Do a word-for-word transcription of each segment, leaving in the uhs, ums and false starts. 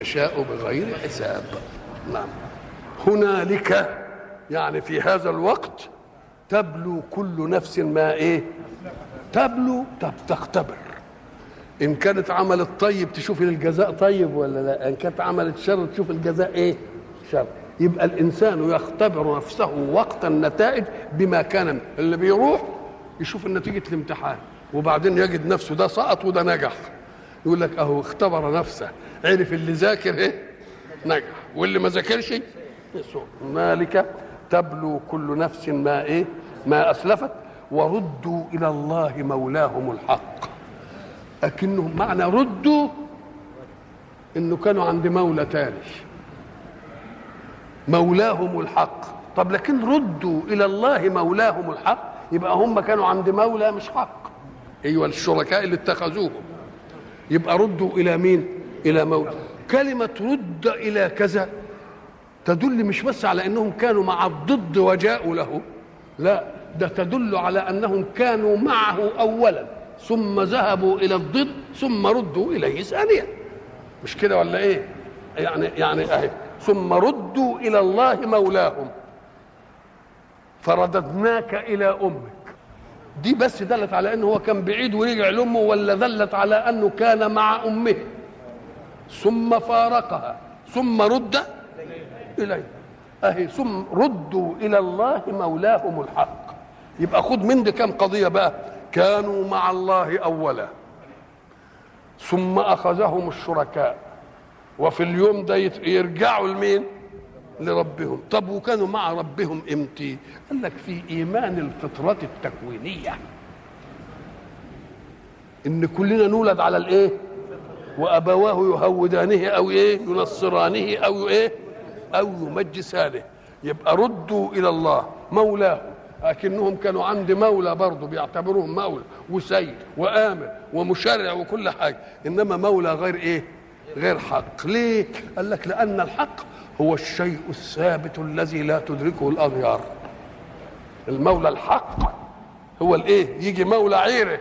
يشاء بغير حساب. نعم. هنالك يعني في هذا الوقت تبلو كل نفس ما ايه تبلو تختبر. ان كانت عملت طيب تشوف الجزاء طيب ولا لا، ان كانت عملت شر تشوف الجزاء ايه شر. يبقى الانسان يختبر نفسه وقت النتائج بما كان. اللي بيروح يشوف نتيجه الامتحان وبعدين يجد نفسه ده سقط وده نجح، يقول لك اهو اختبر نفسه، عرف اللي ذاكر ايه نجح واللي ما ذاكرش يسوء. هنالك تبلو كل نفس ما ايه ما اسلفت وردوا الى الله مولاهم الحق. لكنهم معنى ردوا انه كانوا عند مولى تاني مولاهم الحق. طب لكن ردوا الى الله مولاهم الحق يبقى هم كانوا عند مولى مش حق. ايوه الشركاء اللي اتخذوهم يبقى ردوا الى مين؟ الى مولى. كلمه رد الى كذا تدل مش بس على انهم كانوا مع الضد وجاءوا له، لا ده تدل على انهم كانوا معه اولا ثم ذهبوا الى الضد ثم ردوا اليه ثانيا. مش كده ولا ايه؟ يعني يعني اهي ثم ردوا الى الله مولاهم فرددناك الى امك. دي بس دلت على انه هو كان بعيد ورجع لامه، ولا دلت على انه كان مع امه ثم فارقها ثم رد اليه. اهي ثم ردوا الى الله مولاهم الحق. يبقى خد من دي كم قضيه بقى. كانوا مع الله اولا ثم اخذهم الشركاء وفي اليوم ده يرجعوا لمين؟ لربهم. طب وكانوا مع ربهم امتى؟ قال لك في ايمان الفطره التكوينيه ان كلنا نولد على الايه؟ وابواه يهودانه او ايه؟ ينصرانه او ايه؟ او يمجسانه. يبقى ردوا الى الله مولاه. لكنهم كانوا عند مولى برضه بيعتبروهم مولى وسيد وامر ومشرع وكل حاجه، انما مولى غير ايه؟ غير حق. ليه؟ قال لك لان الحق هو الشيء الثابت الذي لا تدركه الاغيار. المولى الحق هو الايه؟ يجي مولى عيره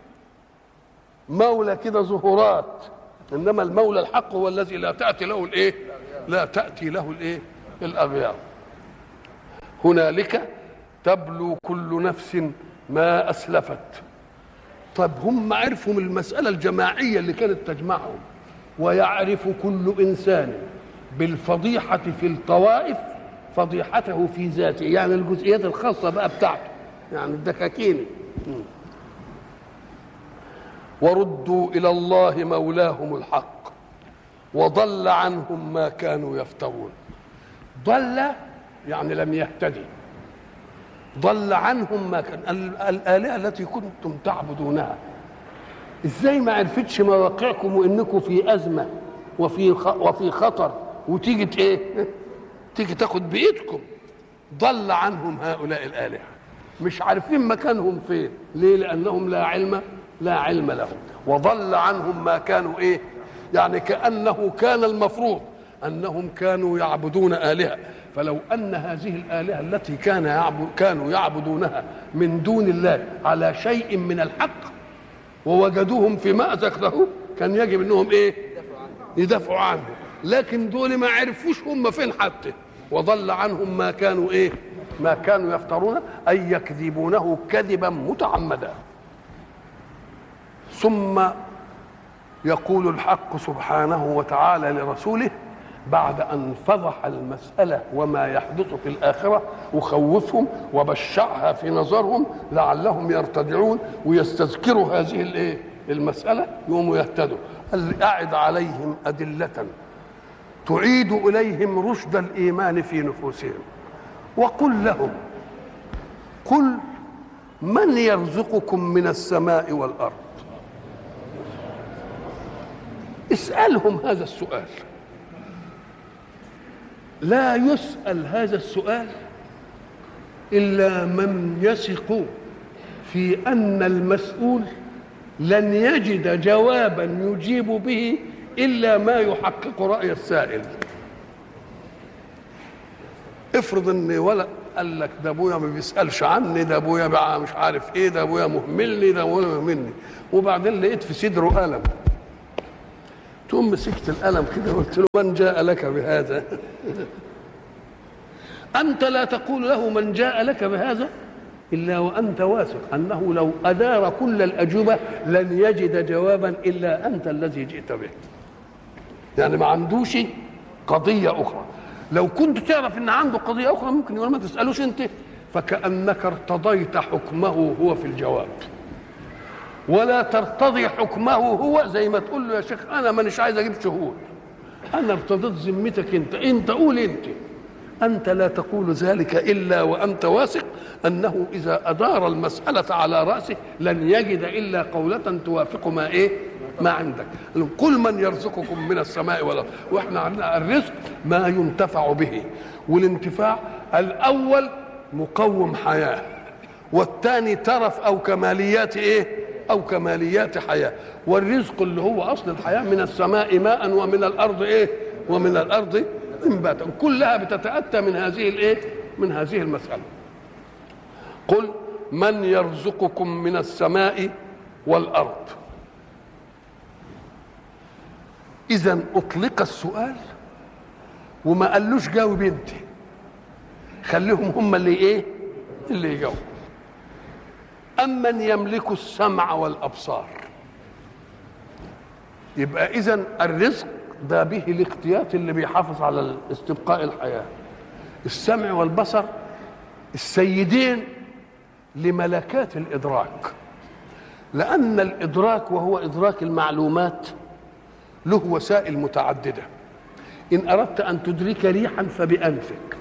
مولى كده ظهورات، انما المولى الحق هو الذي لا تاتي له الايه؟ لا تاتي له الايه؟ الاغيار. هنالك تبلو كل نفس ما اسلفت. طب هم عرفوا من المساله الجماعيه اللي كانت تجمعهم، ويعرف كل انسان بالفضيحه في الطوائف فضيحته في ذاته، يعني الجزئيات الخاصه بقى بتاعته، يعني الدكاكين. وردوا الى الله مولاهم الحق وضل عنهم ما كانوا يفترون. ضل يعني لم يهتدي، ضل عنهم ما كان. الآلهة التي كنتم تعبدونها ازاي ما عرفتش مواقعكم وانكم في ازمه وفي وفي خطر وتيجي ايه؟ تيجي تاخد بايدكم. ضل عنهم هؤلاء الآلهة، مش عارفين مكانهم فين. ليه؟ لانهم لا علم لا علم لهم. وضل عنهم ما كانوا ايه؟ يعني كأنه كان المفروض انهم كانوا يعبدون آلهة، فلو ان هذه الآلهة التي كان يعبد كانوا يعبدونها من دون الله على شيء من الحق ووجدوهم في مأزق له كان يجب انهم ايه؟ يدافعوا عنه. لكن دول ما عرفوش هم فين حتى. وضل عنهم ما كانوا ايه؟ ما كانوا يفترون، اي يكذبونه كذبا متعمدا. ثم يقول الحق سبحانه وتعالى لرسوله بعد أن فضح المسألة وما يحدث في الآخرة وخوفهم وبشعها في نظرهم لعلهم يرتدعون ويستذكروا هذه الايه المسألة يقوموا يهتدوا. قال أعد عليهم أدلة تعيد إليهم رشد الإيمان في نفوسهم وقل لهم قل من يرزقكم من السماء والأرض. اسألهم هذا السؤال. لا يسأل هذا السؤال إلا من يثق في أن المسؤول لن يجد جوابا يجيب به إلا ما يحقق رأي السائل. افرض ان ولا قال لك ده ابويا ما بيسالش عني، ده ابويا بقى مش عارف ايه، ده ابويا مهملني، ده ابويا مهملني، وبعدين لقيت في صدره الم. تقوم مسكت القلم كده وقلت له من جاء لك بهذا؟ أنت لا تقول له من جاء لك بهذا إلا وأنت واثق أنه لو أدار كل الأجوبة لن يجد جوابا إلا أنت الذي جئت به. يعني ما عندوش قضية أخرى. لو كنت تعرف أن عنده قضية أخرى ممكن يقول ما تسألوش أنت، فكأنك ارتضيت حكمه هو في الجواب، ولا ترتضي حكمه هو زي ما تقول له يا شيخ أنا مانيش عايز أجيب شهود، أنا ارتضيت ذمتك أنت، أنت قول أنت. أنت لا تقول ذلك إلا وأنت واثق أنه إذا أدار المسألة على رأسه لن يجد إلا قولة توافق ما إيه؟ ما عندك. قل من يرزقكم من السماء والأرض، وإحنا عندنا الرزق ما ينتفع به، والانتفاع الأول مقوم حياة، والثاني ترف أو كماليات إيه؟ أو كماليات حياة. والرزق اللي هو أصل الحياة من السماء ماء ومن الأرض إيه؟ ومن الأرض انباتا، كلها بتتأتى من هذه الايه؟ من هذه المسألة. قل من يرزقكم من السماء والأرض. إذن أطلق السؤال وما قالوش جاوب انت، خليهم هم اللي ايه؟ اللي يجاوب. أمن يملك السمع والأبصار. يبقى إذن الرزق ده به الاختيات اللي بيحافظ على استبقاء الحياة. السمع والبصر السيدين لملكات الإدراك، لأن الإدراك وهو إدراك المعلومات له وسائل متعددة. إن أردت أن تدرك ريحا فبأنفك،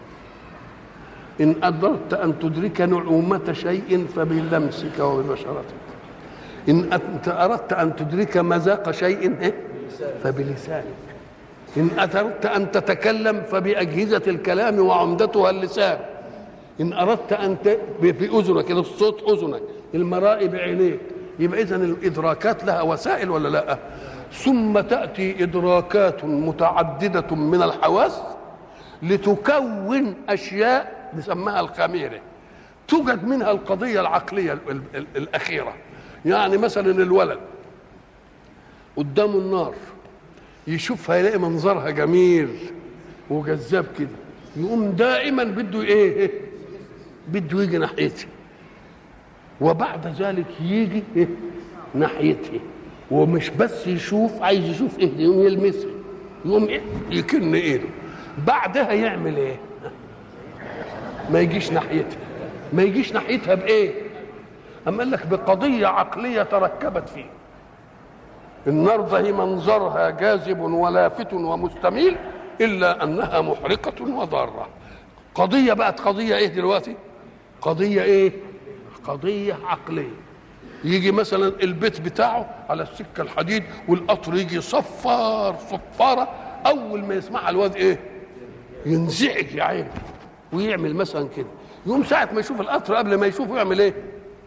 إن أردت أن تدرك نعومة شيء فبلمسك وببشرتك، إن أنت أردت أن تدرك مذاق شيء فبلسانك، إن أردت أن تتكلم فبأجهزة الكلام وعمدتها اللسان، إن أردت أن ت... في أذنك الصوت أذنك، المرائي بعينيك. يبقى إذن الإدراكات لها وسائل ولا لا؟ ثم تأتي إدراكات متعددة من الحواس لتكون أشياء نسميها الخميرة، توجد منها القضية العقلية الأخيرة. يعني مثلا الولد قدامه النار يشوفها يلاقي منظرها جميل وجذاب كده، يقوم دائما بده ايه؟ بده يجي ناحيتها، وبعد ذلك يجي إيه؟ ناحيتها، ومش بس يشوف، عايز يشوف ايه؟ يقوم يلمسها، يقوم إيه؟ يكن ايده. بعدها يعمل ايه؟ ما يجيش ناحيتها. ما يجيش ناحيتها بايه؟ أما قال لك بقضية عقلية تركبت فيه. النار ده منظرها جاذب ولافت ومستميل إلا أنها محرقة وضارة. قضية بقت قضية إيه دلوقتي؟ قضية إيه؟ قضية عقلية. يجي مثلا البيت بتاعه على السكة الحديد والقطر يجي صفار صفارة، أول ما يسمعها الواد إيه؟ ينزعج يا عيني ويعمل مثلا كده. يوم ساعة ما يشوف القطر قبل ما يشوفه يعمل إيه؟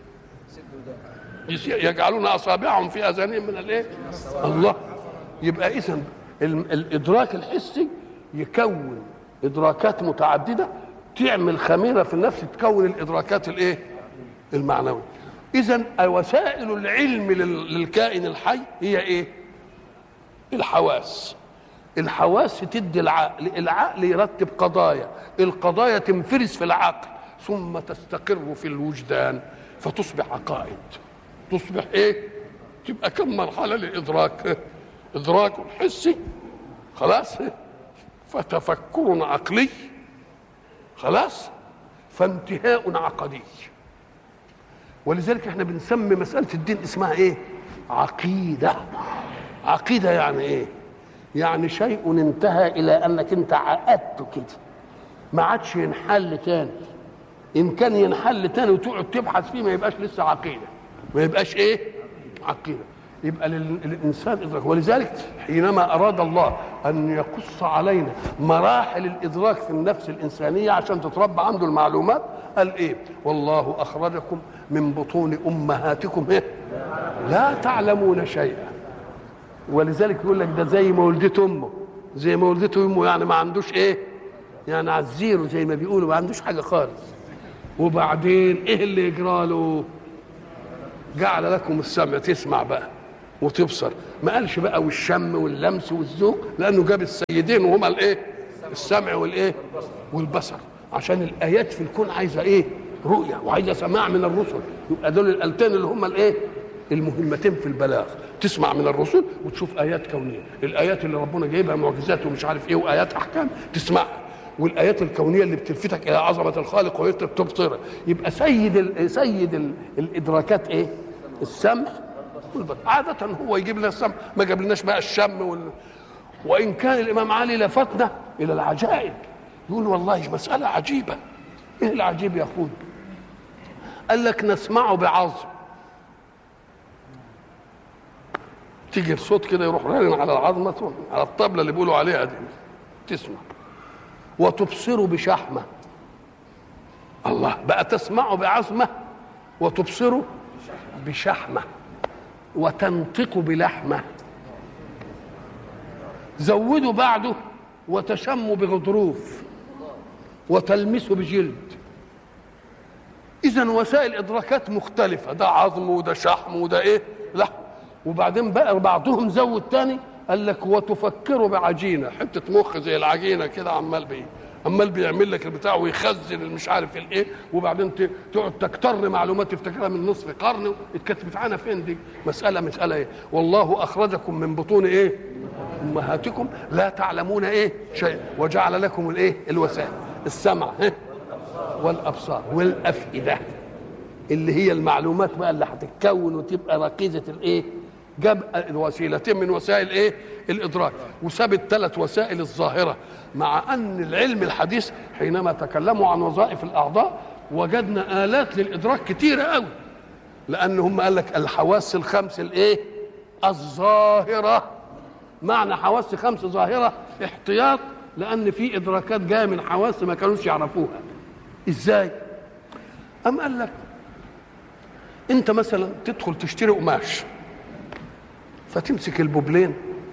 يجعلون اصابعهم في اذانهم من الايه؟ الله. يبقى اذا الادراك الحسي يكون ادراكات متعدده تعمل خميره في النفس تكون الادراكات الايه؟ المعنويه. اذا وسائل العلم للكائن الحي هي ايه؟ الحواس. الحواس تدي العقل، العقل يرتب قضايا، القضايا تنفرز في العقل ثم تستقر في الوجدان فتصبح عقائد. تصبح ايه؟ تبقى كم مرحله للادراك؟ ادراك حسي خلاص، فتفكر عقلي خلاص، فانتهاء عقدي. ولذلك احنا بنسمي مساله الدين اسمها ايه؟ عقيده. عقيده يعني ايه؟ يعني شيء انتهى الى انك انت عقدته كده ما عادش ينحل تاني. ان كان ينحل تاني وتقعد تبحث فيه ما يبقاش لسه عقيده، ما يبقاش ايه؟ عقيده. يبقى للانسان ادراك. ولذلك حينما اراد الله ان يقص علينا مراحل الادراك في النفس الانسانيه عشان تتربى عنده المعلومات قال ايه؟ والله اخرجكم من بطون امهاتكم ايه؟ لا تعلمون شيئا. ولذلك يقول لك ده زي ما ولدته امه، زي ما ولدته امه، يعني ما عندوش ايه؟ يعني على الزيرو زي ما بيقولوا، ما عندوش حاجه خالص. وبعدين ايه اللي يجرى له؟ جعل لكم السمع، تسمع بقى، وتبصر. ما قالش بقى والشم واللمس والذوق، لانه جاب السيدين وهما الايه؟ السمع والايه؟ والبصر. عشان الايات في الكون عايزه ايه؟ رؤيه، وعايزه سماع من الرسل. يبقى دول الالتين اللي هما الايه؟ المهمتين في البلاغ. تسمع من الرسل وتشوف ايات كونيه، الايات اللي ربنا جايبها معجزات ومش عارف ايه وايات احكام تسمعها، والايات الكونيه اللي بتلفتك الى عظمه الخالق وتبصرها. يبقى سيد ال سيد ال الادراكات ايه؟ السمع والبصر. عاده هو يجيب لنا السمع، ما جاب لناش بقى الشم وال... وان كان الامام علي لفتنا الى العجائب، يقول والله مساله عجيبه. ايه العجيب يا اخوي؟ قال لك نسمعه بعظم، تيجي الصوت كده يروح رن على العظمه، على الطبله اللي بيقولوا عليها دي، تسمع. وتبصر بشحمه. الله، بقى تسمع بعظمه وتبصر بشحمه وتنطق بلحمه. زودوا بعده وتشم بغضروف وتلمس بجلد. اذا وسائل ادراكات مختلفه، ده عظم وده شحم وده ايه؟ لحم. وبعدين بقى بعضهم زود تاني قال لك وتفكر بعجينه، حته مخ زي العجينه كده عمال بيه عمال بيعمل لك البتاع ويخزن مش عارف الايه، وبعدين تقعد تكتر معلومات تفتكرها من نصف قرن اتكتبت عنها فين دي؟ مساله مساله ايه؟ والله اخرجكم من بطون ايه؟ امهاتكم لا تعلمون ايه؟ شيء، وجعل لكم الايه؟ الوسائل، السمع والابصار والافئده، اللي هي المعلومات بقى اللي هتتكون وتبقى ركيزه الايه؟ جاب الوسيلتين من وسائل ايه؟ الادراك، وساب الثلاث وسائل الظاهره. مع ان العلم الحديث حينما تكلموا عن وظائف الاعضاء وجدنا الات للادراك كتيره قوي، لان هم قال لك الحواس الخمس الايه؟ الظاهره. معنى حواس خمس ظاهره احتياط، لان في ادراكات جايه من حواس ما كانوش يعرفوها. ازاي؟ ام قال لك انت مثلا تدخل تشتري قماش، فتمسك البوبلين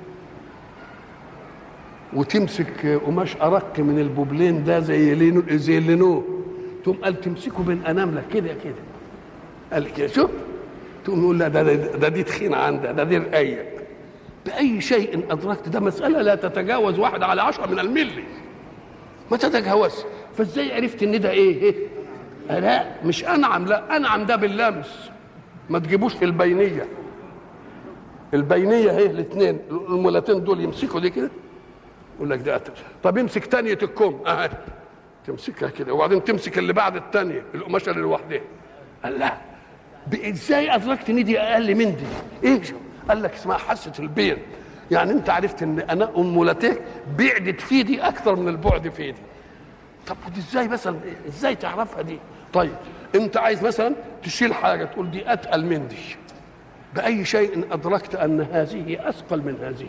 وتمسك قماش ارق من البوبلين ده زي لينو زي اللينو، تقوم قال تمسكه بين اناملك كده كده، قال كده شوف، تقوم يقول لا ده, ده, ده دي تخين عندها، ده دي رقيق. باي شيء ادركت ده مساله لا تتجاوز واحد على عشرة من الملي، ما تتجاوز. فازاي عرفت ان ده ايه؟ ايه؟ لا مش انعم، لا انعم ده باللمس، ما تجيبوش في البينيه. البينيه اهي الاثنين المولتين دول يمسكوا دي كده يقول لك ده قتل. طب امسك تانية الكم اهي، تمسكها كده وبعدين تمسك اللي بعد الثانيه القماشه اللي لوحدها. قال لا ازاي ادركت ان دي اقل من دي؟ ايه؟ قال لك اسمها حاسه البين. يعني انت عرفت ان انا امولتك بعدت في دي اكثر من البعد في دي. طب ودي ازاي مثلا؟ ازاي تعرفها دي؟ طيب انت عايز مثلا تشيل حاجه تقول دي اتقل من دي، باي شيء ادركت ان هذه اثقل من هذه؟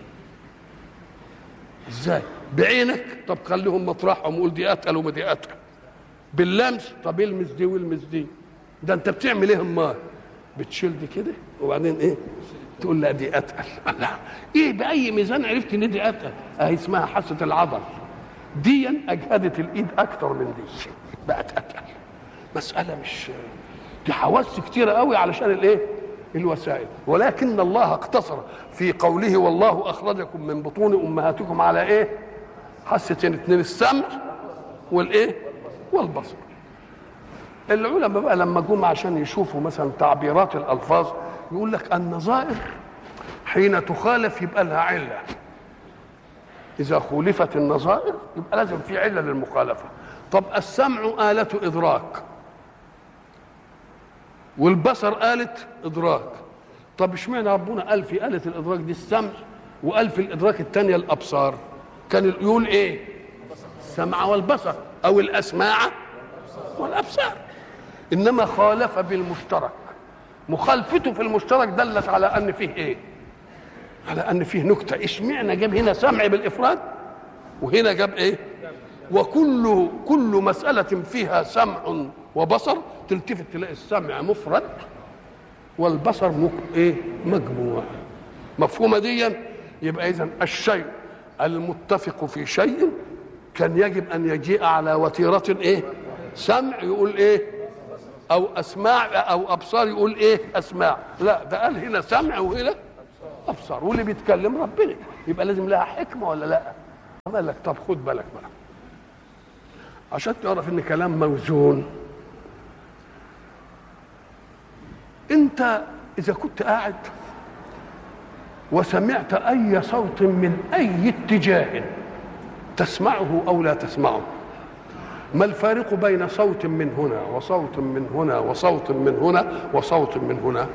ازاي؟ بعينك، طب خليهم مطرحهم وقول دي اتقل وما دي اتقل. باللمس، طب المس دي والمس دي. ده انت بتعمل ايه امال؟ بتشيل دي كده وبعدين ايه؟ تقول لا دي اتقل. لا ايه؟ باي ميزان عرفت ان دي اتقل؟ اهي اسمها حاسه العضل. دي اجهدت الايد اكتر من دي بقت اتقل. مساله مش دي حواس كتيره قوي علشان الايه؟ الوسائل. ولكن الله اقتصر في قوله والله اخرجكم من بطون امهاتكم على ايه؟ حاستين اثنين، السمع والايه؟ والبصر. العلماء بقى لما جم عشان يشوفوا مثلا تعبيرات الالفاظ يقول لك النظائر حين تخالف يبقى لها عله. اذا خولفت النظائر يبقى لازم في عله للمخالفه. طب السمع آلة ادراك والبصر آلة ادراك. طب اشمعنى ربنا قال في آلة الادراك دي السمع وقال في الادراك الثانيه الابصار؟ كان يقول ايه؟ السمع والبصر او الاسماع والابصار. انما خالف بالمشترك. مخالفته في المشترك دلت على ان فيه ايه؟ على ان فيه نكته. اشمعنى جاب هنا سمع بالافراد وهنا جاب ايه؟ وكل كل مساله فيها سمع وبصر تلتفت تلاقي السمع مفرد والبصر مك... ايه؟ مجموع. مفهومه دي؟ يبقى اذا الشيء المتفق في شيء كان يجب ان يجيء على وتيره ايه؟ سمع يقول ايه؟ او اسماع او ابصار يقول ايه؟ اسماع. لا ده قال هنا سمع وهنا ابصار، واللي بيتكلم ربنا، يبقى لازم لها حكمه ولا لا؟ قال لك طب خد بالك بقى عشان تعرف ان كلام موزون. انت اذا كنت قاعد وسمعت اي صوت من اي اتجاه تسمعه او لا تسمعه، ما الفارق بين صوت من هنا وصوت من هنا وصوت من هنا وصوت من هنا؟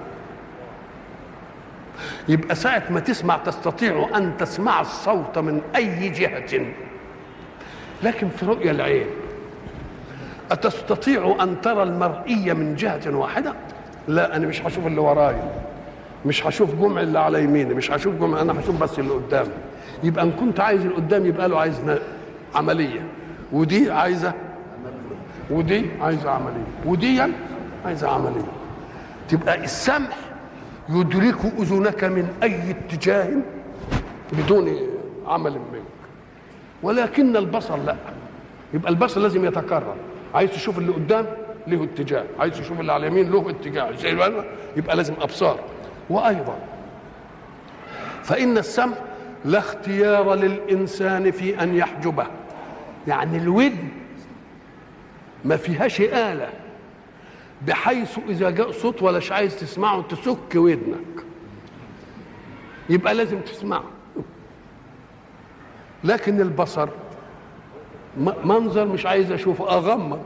يبقى ساعة ما تسمع تستطيع أن تسمع الصوت من أي جهة، لكن في رؤية العين أتستطيع أن ترى المرئية من جهة واحدة؟ لا، أنا مش هشوف اللي وراي، مش هشوف جمع اللي على يميني، مش هشوف جمع، أنا هشوف بس اللي قدامي. يبقى إن كنت عايز اللي قدامي يبقى له عايز عملية، ودي عايزة، ودي عايزة عملية، ودي عايزة عملية. تبقى السمع يدرك أذنك من أي اتجاه بدون عمل منك، ولكن البصر لا. يبقى البصر لازم يتكرر، عايز تشوف اللي قدام له اتجاه، عايز تشوف اللي على اليمين له اتجاه، يبقى لازم أبصار. وأيضا فإن السمع لا اختيار للإنسان في أن يحجبه، يعني الودن ما فيهاش آلة بحيث إذا جاء صوت ولاش عايز تسمعه تسك ودنك، يبقى لازم تسمعه. لكن البصر منظر مش عايز أشوفه أغمض،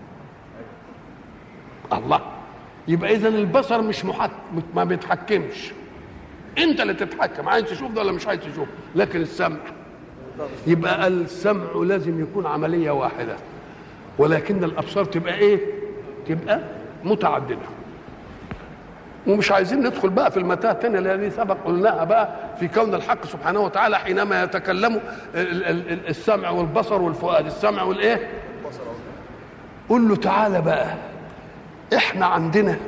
الله، يبقى إذن البصر مش محك... ما بيتحكمش، أنت اللي تتحكم، عايز تشوف ده ولا مش عايز تشوف. لكن السمع، يبقى السمع لازم يكون عملية واحدة، ولكن الأبصار تبقى إيه؟ تبقى متعددة. ومش عايزين ندخل بقى في المتاهة الثانية اللي سبق قلناها بقى في كون الحق سبحانه وتعالى حينما يتكلم السمع والبصر والفؤاد، السمع والايه؟ قل له تعالى بقى، احنا عندنا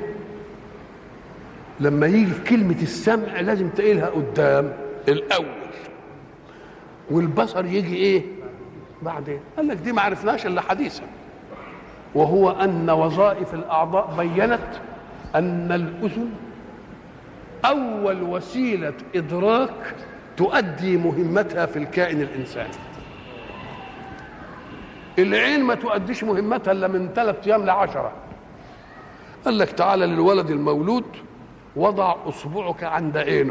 لما يجي في كلمة السمع لازم تقيلها قدام الأول، والبصر يجي ايه؟ بعدين. قال لك دي ما عرفناش الا حديثا، وهو أن وظائف الأعضاء بيّنت أن الأذن أول وسيلة إدراك تؤدي مهمتها في الكائن الإنساني. العين ما تؤديش مهمتها إلا من ثلاث أيام لعشرة. قال لك تعالى للولد المولود وضع أصبعك عند عينه،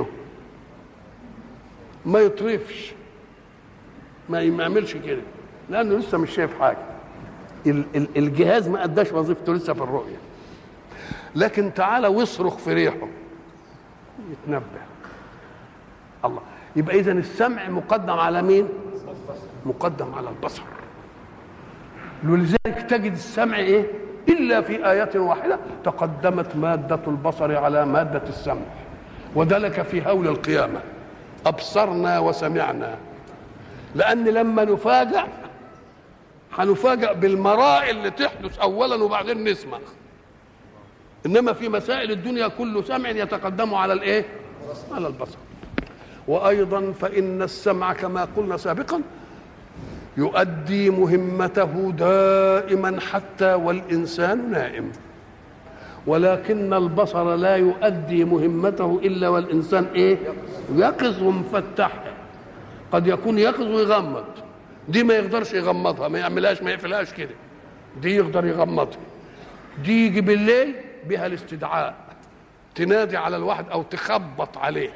ما يطرفش، ما يعملش كده لأنه لسه مش شايف حاجة، الجهاز ما أداش وظيفته لسه في الرؤية. لكن تعالى واصرخ في ريحه يتنبه. الله، يبقى إذن السمع مقدم على مين؟ مقدم على البصر. ولذلك تجد السمع إيه؟ إلا في آية واحدة تقدمت مادة البصر على مادة السمع، وذلك في هول القيامة أبصرنا وسمعنا. لأن لما نفاجأ هنفاجأ بالمرائي اللي تحدث أولا وبعدين نسمع، إنما في مسائل الدنيا كل سمع يتقدم على الإيه؟ على البصر. وأيضا فإن السمع كما قلنا سابقا يؤدي مهمته دائما حتى والإنسان نائم، ولكن البصر لا يؤدي مهمته إلا والإنسان إيه؟ يقظ ومفتح. قد يكون يقظ ويغمض، دي ما يقدرش يغمضها، ما يعملهاش، ما يقفلهاش كده، دي يقدر يغمضها. دي يجي بالليل بها الاستدعاء، تنادي على الواحد أو تخبط عليه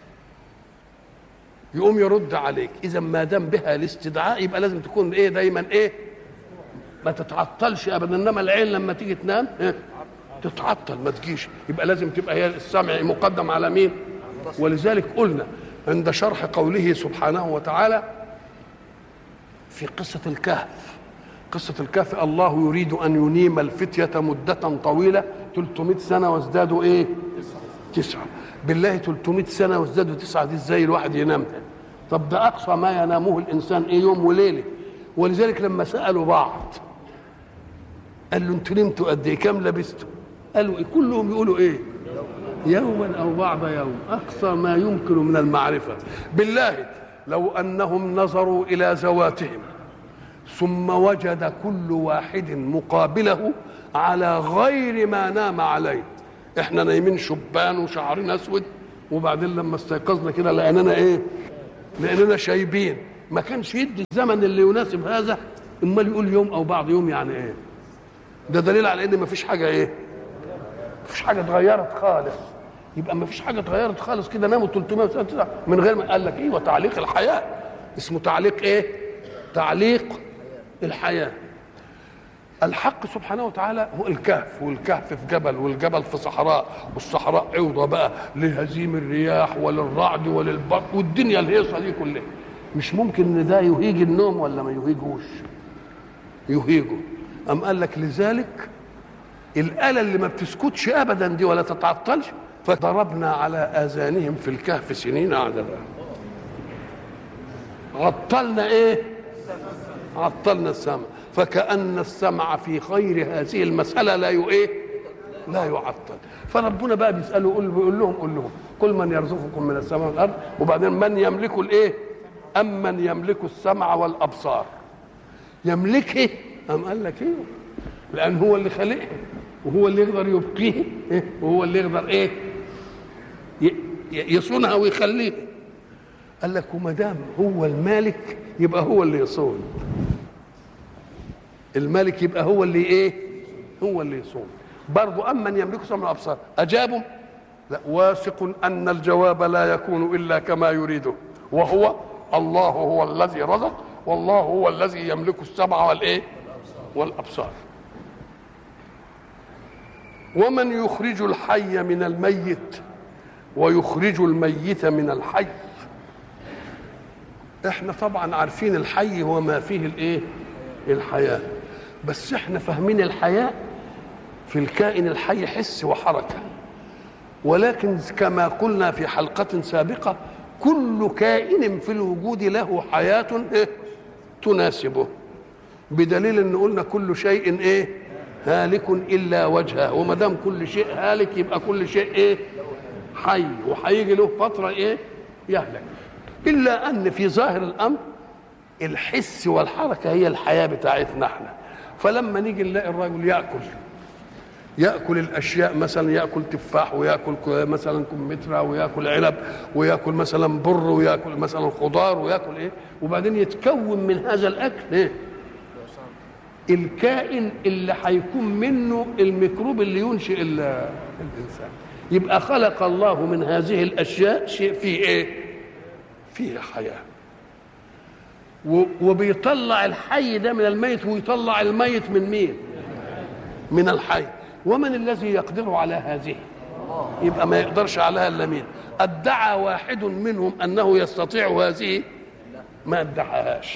يقوم يرد عليك. إذا ما دام بها الاستدعاء يبقى لازم تكون إيه؟ دايما إيه؟ ما تتعطلش أبدا. إنما العين لما تيجي تنام إيه؟ تتعطل، ما تجيش. يبقى لازم تبقى هي السمع مقدم على مين؟ ولذلك قلنا عند شرح قوله سبحانه وتعالى في قصة الكهف، قصة الكهف، الله يريد أن ينيم الفتية مدة طويلة ثلاثمائة سنة وازدادوا إيه؟ تسعة. بالله ثلاثمائة سنة وازدادوا تسعة دي إزاي الواحد ينام؟ طب ده أقصى ما ينامه الإنسان إيه؟ يوم وليلة. ولذلك لما سألوا بعض قال له أنتوا نمتوا قد إيه؟ كم لبستوا؟ قالوا إيه؟ كلهم يقولوا إيه؟ يوما أو بعض يوم، أقصى ما يمكن من المعرفة. بالله لو أنهم نظروا إلى ذواتهم ثم وجد كل واحد مقابله على غير ما نام عليه، احنا نايمين شبان وشعرنا اسود وبعدين لما استيقظنا كده لاننا ايه؟ لاننا شايبين. ما كانش يدي الزمن اللي يناسب هذا، امال يقول يوم او بعض يوم يعني ايه؟ ده دليل على ان ما فيش حاجه ايه؟ ما فيش حاجه اتغيرت خالص. يبقى ما فيش حاجه اتغيرت خالص كده ناموا ثلاثمائة وتسعة من غير ما قال لك ايه؟ وتعليق الحياه اسمه تعليق ايه؟ تعليق الحياه. الحق سبحانه وتعالى هو الكهف، والكهف في جبل، والجبل في صحراء، والصحراء عوضة بقى لهزيم الرياح وللرعد وللبرق والدنيا الهيصة دي كلها. مش ممكن ان ده يهيج النوم ولا ما يهيجوش؟ يهيجه. أم قال لك لذلك الآلة اللي ما بتسكتش أبدا دي ولا تتعطلش، فضربنا على آذانهم في الكهف سنين عددا. عطلنا ايه؟ عطلنا السمع، فكأن السمع في خير هذه المسألة لا ايه؟ لا يعطل. فربنا بقى بيسأله بيقول لهم قول لهم كل من يرزقكم من السماء والأرض، وبعدين من يملك الايه؟ أم من يملك السمع والأبصار. يملكه؟ أم قال لك ايه؟ لأن هو اللي خلقه وهو اللي يقدر يبقيه إيه؟ وهو اللي يقدر ايه؟ يصونها ويخليه. قال لك وما دام هو المالك يبقى هو اللي يصون. الملك يبقى هو اللي ايه؟ هو اللي يصوم. برضو امن يملك سمع الابصار اجابوا؟ لا، واثق ان الجواب لا يكون الا كما يريده، وهو الله هو الذي رزق، والله هو الذي يملك السمع والايه؟ والابصار. ومن يخرج الحي من الميت ويخرج الميت من الحي. احنا طبعا عارفين الحي هو ما فيه الايه؟ الحياه. بس احنا فاهمين الحياه في الكائن الحي حس وحركه، ولكن كما قلنا في حلقه سابقه كل كائن في الوجود له حياه إيه؟ تناسبه، بدليل ان قلنا كل شيء ايه؟ هالك الا وجهه. وما دام كل شيء هالك يبقى كل شيء ايه؟ حي، وهيجي له فتره ايه؟ يهلك. الا ان في ظاهر الامر الحس والحركه هي الحياه بتاعتنا احنا. فلما نيجي نلاقي الرجل ياكل ياكل الاشياء، مثلا ياكل تفاح وياكل مثلا كمثرى وياكل عنب وياكل مثلا بر وياكل مثلا خضار وياكل ايه، وبعدين يتكون من هذا الاكل ايه؟ الكائن اللي هيكون منه الميكروب اللي ينشئ الانسان. يبقى خلق الله من هذه الاشياء شيء فيه ايه؟ فيه حياه. وبيطلع الحي ده من الميت ويطلع الميت من مين؟ من الحي. ومن الذي يقدر على هذه؟ يبقى ما يقدرش عليها الا مين؟ ادعى واحد منهم انه يستطيع هذه؟ ما ادعاهاش.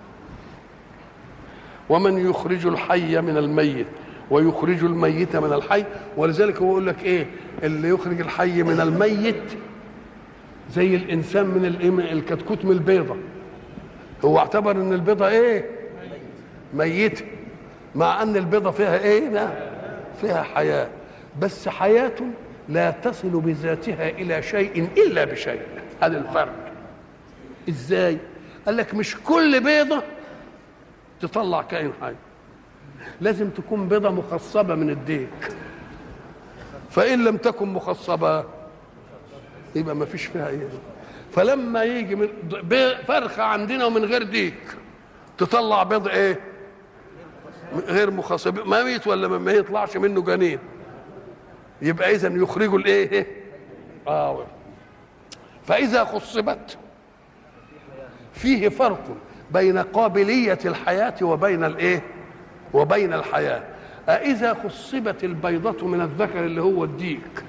ومن يخرج الحي من الميت ويخرج الميت من الحي. ولذلك هو يقول لك ايه؟ اللي يخرج الحي من الميت زي الانسان من الكتكوت من البيضه. هو اعتبر ان البيضه ايه؟ ميته، مع ان البيضه فيها ايه؟ فيها حياه، بس حياه لا تصل بذاتها الى شيء الا بشيء. هذا الفرق. ازاي؟ قال لك مش كل بيضه تطلع كائن حي، لازم تكون بيضه مخصبه من الديك، فان لم تكن مخصبه يبقى ما فيش فيها ايه. فلما يجي من فرخه عندنا ومن غير ديك تطلع بيض ايه؟ غير مخصب، ما ميت ولا ما يطلعش منه جنين، يبقى اذا يخرجوا الايه؟ اه. فاذا خصبت فيه فرق بين قابليه الحياه وبين الايه؟ وبين الحياه. أإذا خصبت البيضة من الذكر اللي هو الديك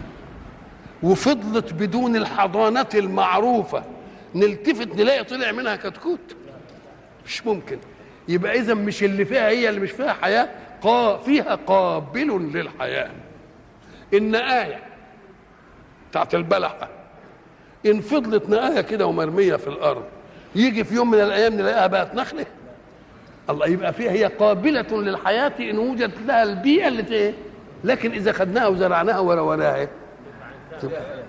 وفضلت بدون الحضانة المعروفة نلتفت نلاقي طلع منها كتكوت؟ مش ممكن. يبقى إذا مش اللي فيها هي اللي مش فيها حياة، قا فيها قابل للحياة. النقاية بتاعت البلحة إن فضلت نقاية كده ومرمية في الأرض يجي في يوم من الأيام نلاقيها بقت نخلة؟ الله. يبقى فيها هي قابلة للحياة إن وجدت لها البيئة اللي ايه. لكن إذا خدناها وزرعناها وروناها تبقى.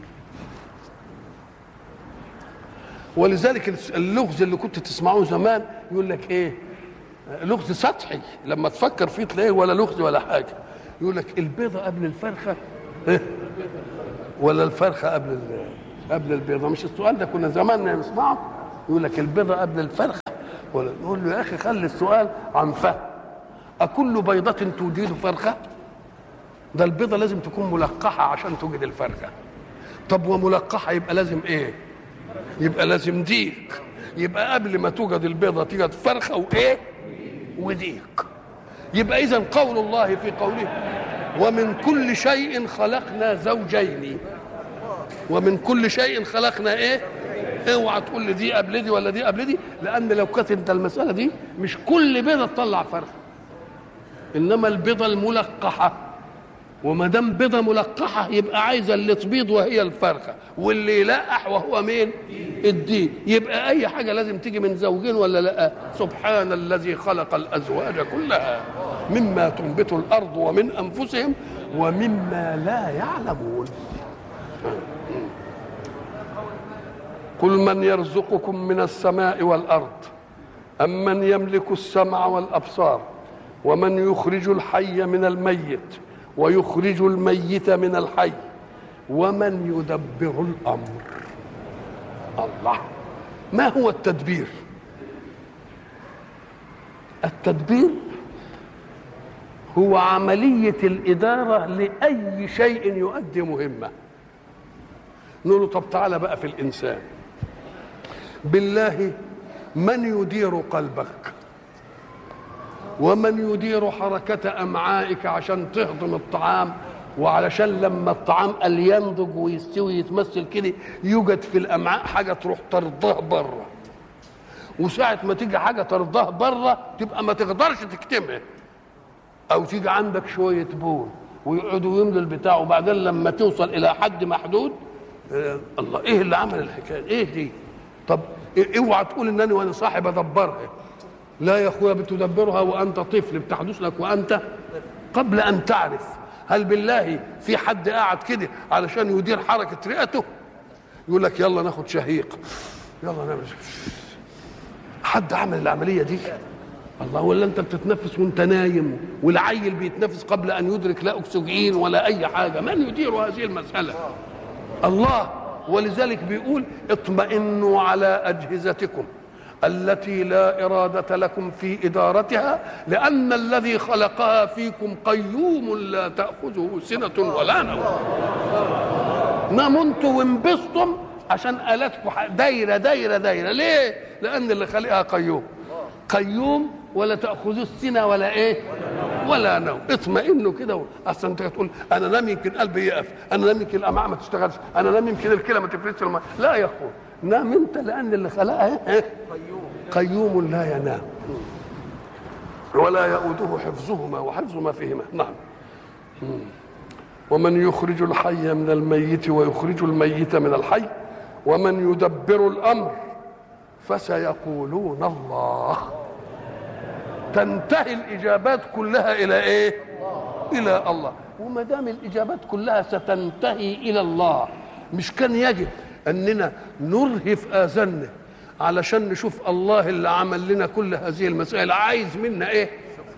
ولذلك اللغز اللي كنت تسمعوه زمان يقول لك ايه؟ لغز سطحي لما تفكر فيه تلاقيه ولا لغز ولا حاجه. يقول لك البيضه قبل الفرخه إيه؟ ولا الفرخه قبل قبل البيضه؟ مش السؤال ده كنا زمان نسمعه، يقول لك البيضه قبل الفرخه، ولا نقول له يا اخي خلي السؤال عن فهم. اكل بيضه توجد فرخه؟ ده البيضه لازم تكون ملقحه عشان توجد الفرخه. طب وملقحه يبقى لازم ايه؟ يبقى لازم ديك. يبقى قبل ما توجد البيضه توجد فرخه وايه؟ وديك. يبقى اذا قول الله في قوله ومن كل شيء خلقنا زوجين، ومن كل شيء خلقنا ايه؟ اوعى تقول لي دي قبل دي ولا دي قبل دي، لان لو كانت انت المساله دي مش كل بيضه تطلع فرخه، انما البيضه الملقحه، وما دام بيضه ملقحه يبقى عايزه اللي تبيض وهي الفرخه، واللي يلقح وهو مين؟ الدين. يبقى اي حاجه لازم تيجي من زوجين ولا لا؟ سبحان الذي خلق الازواج كلها مما تنبت الارض ومن انفسهم ومما لا يعلمون. قل من يرزقكم من السماء والارض ام من يملك السمع والابصار ومن يخرج الحي من الميت ويخرج الميت من الحي ومن يدبر الامر. الله. ما هو التدبير؟ التدبير هو عملية الإدارة لأي شيء يؤدي مهمة. نقول له طب تعالى بقى في الإنسان، بالله من يدير قلبك ومن يدير حركة أمعائك عشان تهضم الطعام، وعلشان لما الطعام قال ينضج ويستوي يتمثل كده يوجد في الأمعاء حاجة تروح ترضاه بره، وساعة ما تيجي حاجة ترضاه بره تبقى ما تقدرش تكتمها، أو تيجي عندك شوية بول ويقعدوا يملوا البتاع، وبعدين لما توصل إلى حد محدود آه الله إيه اللي عمل الحكاية؟ إيه دي؟ طب اوعى تقول إنني وأنا صاحب أدبرها. لا يا أخويا، بتدبرها وأنت طفل، بتحدث لك وأنت قبل أن تعرف. هل بالله في حد قاعد كده علشان يدير حركة رئته؟ يقول لك يلا ناخد شهيق، يلا نعمل. حد عمل العملية دي؟ الله. ولا انت بتتنفس وانت نايم، والعيل بيتنفس قبل ان يدرك لا اكسجين ولا اي حاجه. من يدير هذه المساله؟ الله. ولذلك بيقول اطمئنوا على اجهزتكم التي لا اراده لكم في ادارتها لان الذي خلقها فيكم قيوم لا تاخذه سنه ولا نوم. ناموا انتم وانبسطم عشان الاتكم دايره دايره دايره. ليه؟ لان اللي خلقها قيوم قيوم ولا تاخذوا السنه ولا ايه ولا نوم. اطمئنوا كده. اصلا انت تقول انا نام يمكن قلبي يقف، انا نام يمكن الامعاء ما تشتغلش، انا نام يمكن الكلى ما تفرزش الماء. لا يا اخوان، نام انت لان اللي خلقها قيوم قيوم لا ينام ولا يؤوده حفظهما وحفظ ما فيهما. نعم. ومن يخرج الحي من الميت ويخرج الميت من الحي ومن يدبر الامر فسيقولون الله. تنتهي الاجابات كلها الى ايه؟ الى الله. وما دام الاجابات كلها ستنتهي الى الله، مش كان يجب اننا نرهف اذاننا علشان نشوف الله اللي عمل لنا كل هذه المسائل عايز منا ايه؟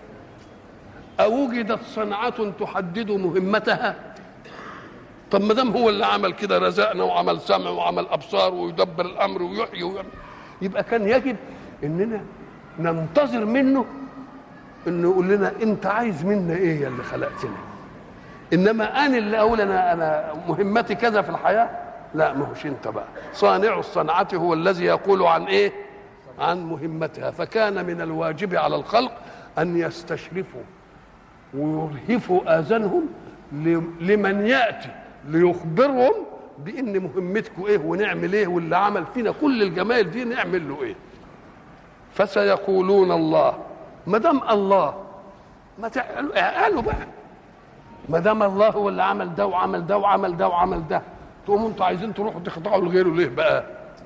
اوجدت صنعة تحدد مهمتها؟ طب ما دام هو اللي عمل كده، رزقنا وعمل سمع وعمل ابصار ويدبر الامر ويحيي ويعمل، يبقى كان يجب اننا ننتظر منه انه يقول لنا انت عايز منا ايه يا اللي خلقتنا. انما انا اللي اقول انا انا مهمتي كذا في الحياه، لا، ما هوش انت بقى. صانع الصنعه هو الذي يقول عن ايه؟ عن مهمتها. فكان من الواجب على الخلق ان يستشرفوا ويرهفوا اذانهم لمن ياتي ليخبرهم بان مهمتكم ايه ونعمل ايه، واللي عمل فينا كل الجمال دي نعمل له ايه. فسيقولون الله. ما دام الله، ما قالوا بقى ما دام الله هو اللي عمل ده وعمل ده وعمل ده وعمل ده، تقوموا انتوا عايزين تروحوا تخضعوا لغيره ليه بقى؟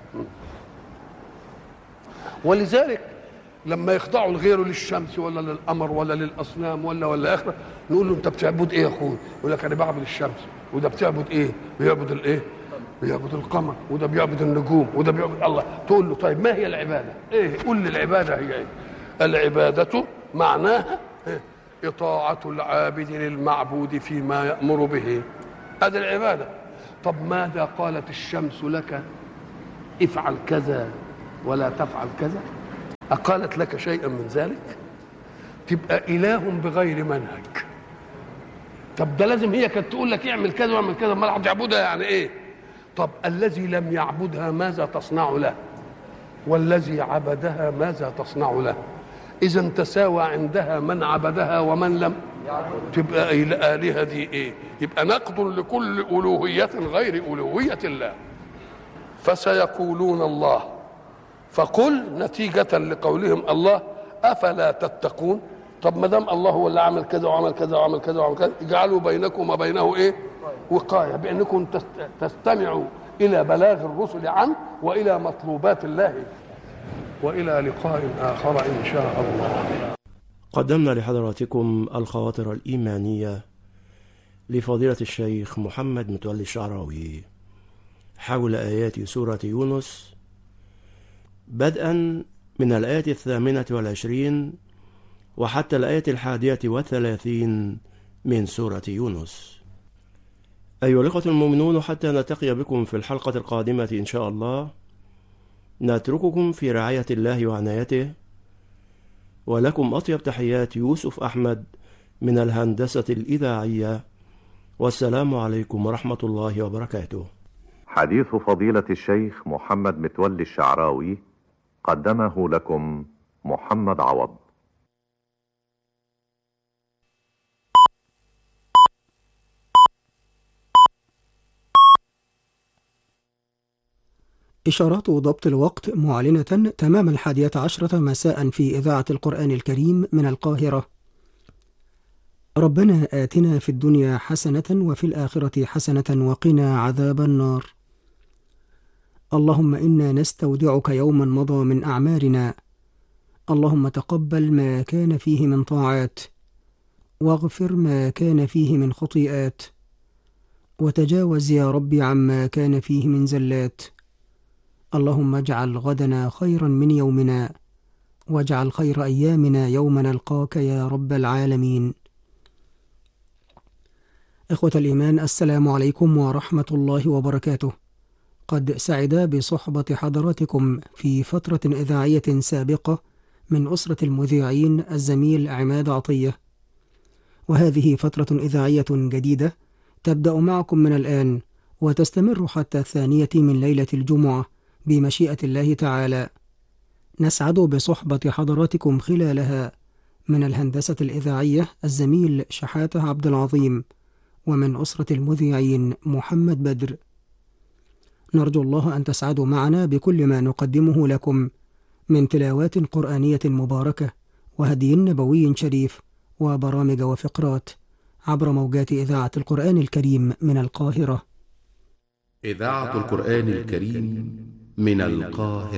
ولذلك لما يخضعوا لغيره، للشمس ولا للقمر ولا للاصنام ولا ولا اخره، نقول له انت بتعبد ايه يا اخويا؟ يقول لك انا بعبد الشمس. وده بتعبد ايه؟ بيعبد الايه؟ بيعبد القمر. وده بيعبد النجوم. وده بيعبد الله. تقول له طيب ما هي العباده؟ ايه؟ قول لي العباده هي ايه؟ العباده معناها إيه؟ اطاعه العابد للمعبود فيما يامر به. هذه العباده. طب ماذا قالت الشمس لك افعل كذا ولا تفعل كذا؟ أقالت لك شيئا من ذلك؟ تبقى إله بغير منهج. طب ده لازم هي كانت تقول لك اعمل كذا واعمل كذا، ما تعبدها يعني ايه؟ طب الذي لم يعبدها ماذا تصنع له؟ والذي عبدها ماذا تصنع له؟ إذا تساوى عندها من عبدها ومن لم تبقى الآلهة دي ايه؟ يبقى نقد لكل ألوهية غير ألوهية الله. فسيقولون الله، فقل نتيجة لقولهم الله أفلا تتقون. طب ما دام الله هو اللي عمل كذا وعمل كذا وعمل كذا وعمل كذا، اجعلوا بينكم وبينه ايه؟ وقاية، بأنكم تستمعوا إلى بلاغ الرسل عنه وإلى مطلوبات الله. وإلى لقاء آخر إن شاء الله. قدمنا لحضراتكم الخواطر الإيمانية لفضيلة الشيخ محمد متولي الشعراوي حول آيات سورة يونس، بدءا من الآية الثامنة والعشرين وحتى الآية الحادية والثلاثين من سورة يونس. أيها الإخوة المؤمنون، حتى نلتقي بكم في الحلقة القادمة إن شاء الله، نترككم في رعاية الله وعنايته، ولكم أطيب تحيات يوسف أحمد من الهندسة الإذاعية، والسلام عليكم ورحمة الله وبركاته. حديث فضيلة الشيخ محمد متولي الشعراوي قدمه لكم محمد عوض. إشارات ضبط الوقت معلنة تمام الحادية عشرة مساء في إذاعة القرآن الكريم من القاهرة. ربنا آتنا في الدنيا حسنة وفي الآخرة حسنة وقنا عذاب النار. اللهم إنا نستودعك يوما مضى من أعمارنا، اللهم تقبل ما كان فيه من طاعات، واغفر ما كان فيه من خطيئات، وتجاوز يا رب عما كان فيه من زلات. اللهم اجعل غدنا خيرا من يومنا، واجعل خير أيامنا يوم نلقاك يا رب العالمين. إخوة الإيمان، السلام عليكم ورحمة الله وبركاته. قد سعد بصحبة حضراتكم في فترة إذاعية سابقة من أسرة المذيعين الزميل عماد عطية، وهذه فترة إذاعية جديدة تبدأ معكم من الآن وتستمر حتى الثانية من ليلة الجمعة بمشيئة الله تعالى. نسعد بصحبة حضراتكم خلالها من الهندسة الإذاعية الزميل شحاتة عبد العظيم، ومن أسرة المذيعين محمد بدر. نرجو الله أن تسعدوا معنا بكل ما نقدمه لكم من تلاوات قرآنية مباركة وهدي نبوي شريف وبرامج وفقرات عبر موجات إذاعة القرآن الكريم من القاهرة. إذاعة القرآن الكريم من القاهرة.